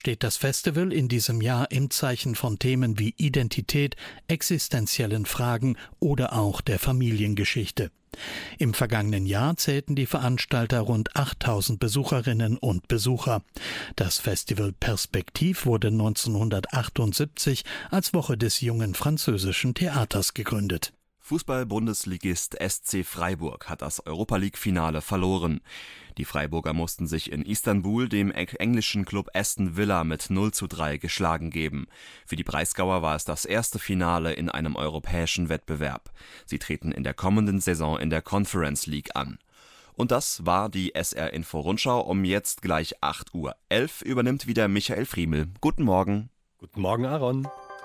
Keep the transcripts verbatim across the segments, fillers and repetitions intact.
steht das Festival in diesem Jahr im Zeichen von Themen wie Identität, existenziellen Fragen oder auch der Familiengeschichte. Im vergangenen Jahr zählten die Veranstalter rund achttausend Besucherinnen und Besucher. Das Festival Perspektiv wurde neunzehnhundertachtundsiebzig als Woche des jungen französischen Theaters gegründet. Fußball-Bundesligist S C Freiburg hat das Europa-League-Finale verloren. Die Freiburger mussten sich in Istanbul dem englischen Club Aston Villa mit null zu drei geschlagen geben. Für die Breisgauer war es das erste Finale in einem europäischen Wettbewerb. Sie treten in der kommenden Saison in der Conference League an. Und das war die S R-Info-Rundschau. Um jetzt gleich acht Uhr elf übernimmt wieder Michael Friemel. Guten Morgen. Guten Morgen, Aaron.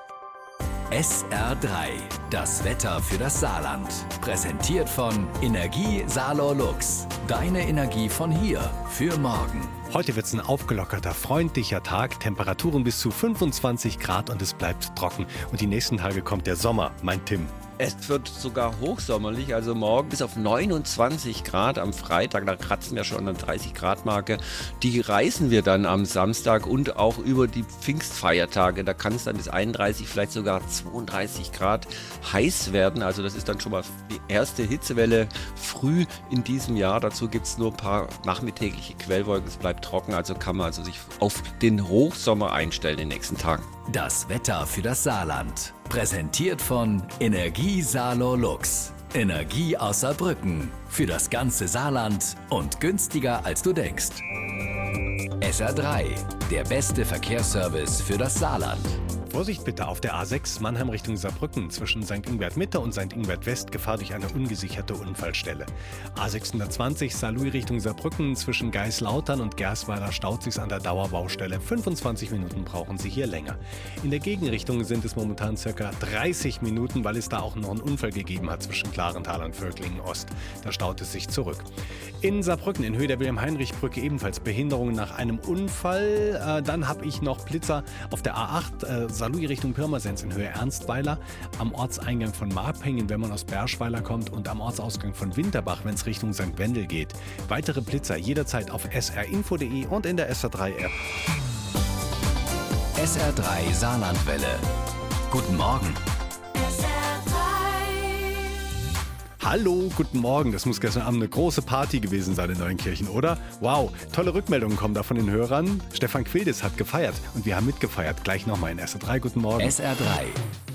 S R drei, das Wetter für das Saarland. Präsentiert von Energie Saarlor Lux. Deine Energie von hier für morgen. Heute wird es ein aufgelockerter, freundlicher Tag. Temperaturen bis zu fünfundzwanzig Grad und es bleibt trocken. Und die nächsten Tage kommt der Sommer, mein Tim. Es wird sogar hochsommerlich, also morgen bis auf neunundzwanzig Grad am Freitag, da kratzen wir schon an der dreißig Grad Marke. Die reißen wir dann am Samstag und auch über die Pfingstfeiertage. Da kann es dann bis einunddreißig, vielleicht sogar zweiunddreißig Grad heiß werden. Also das ist dann schon mal die erste Hitzewelle früh in diesem Jahr. Dazu gibt es nur ein paar nachmittägliche Quellwolken. Es bleibt trocken, also kann man also sich auf den Hochsommer einstellen in den nächsten Tagen. Das Wetter für das Saarland. Präsentiert von Energie Saarlor Lux. Energie aus Saarbrücken. Für das ganze Saarland und günstiger als du denkst. S R drei. Der beste Verkehrsservice für das Saarland. Vorsicht bitte auf der A sechs Mannheim Richtung Saarbrücken zwischen Sankt Ingbert Mitte und Sankt Ingbert West Gefahr durch eine ungesicherte Unfallstelle. A sechshundertzwanzig Saarlouis Richtung Saarbrücken zwischen Geislautern und Gersweiler staut sich's an der Dauerbaustelle. fünfundzwanzig Minuten brauchen Sie hier länger. In der Gegenrichtung sind es momentan ca. dreißig Minuten, weil es da auch noch einen Unfall gegeben hat zwischen Klarental und Völklingen Ost. Da staut es sich zurück. In Saarbrücken in Höhe der Wilhelm-Heinrich-Brücke ebenfalls Behinderungen nach einem Unfall. Äh, dann habe ich noch Blitzer auf der A acht äh, Saarlouis Richtung Pirmasens in Höhe Ernstweiler, am Ortseingang von Marpingen, wenn man aus Berschweiler kommt, und am Ortsausgang von Winterbach, wenn es Richtung Sankt Wendel geht. Weitere Blitzer jederzeit auf s r info punkt de und in der S R drei App. S R drei Saarlandwelle. Guten Morgen. Hallo, guten Morgen. Das muss gestern Abend eine große Party gewesen sein in Neuenkirchen, oder? Wow, tolle Rückmeldungen kommen da von den Hörern. Stefan Quildes hat gefeiert und wir haben mitgefeiert. Gleich nochmal in S R drei. Guten Morgen. S R drei.